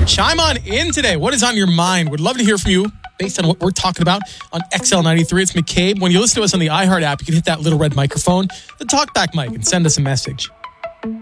Chime on in today. What is on your mind? Would love to hear from you based on what we're talking about on XL93. It's McCabe. When you listen to us on the iHeart app, you can hit that little red microphone, the talkback mic, and send us a message.